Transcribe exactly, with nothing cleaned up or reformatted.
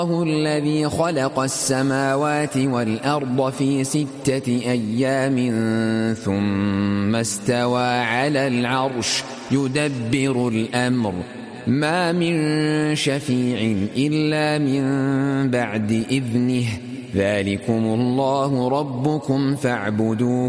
الله الذي خلق السماوات والأرض في ستة أيام ثم استوى على العرش يدبر الأمر ما من شفيع إلا من بعد إذنه ذلكم الله ربكم فاعبدوه